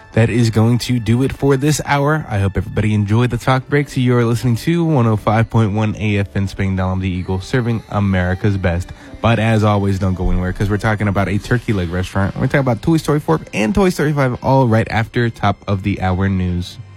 that is going to do it for this hour. I hope everybody enjoyed the talk breaks. You are listening to 105.1 AFN Spring Dalam, the Eagle, serving America's best. But as always, don't go anywhere because we're talking about a turkey leg restaurant. We're talking about Toy Story 4 and Toy Story 5 all right after top of the hour news.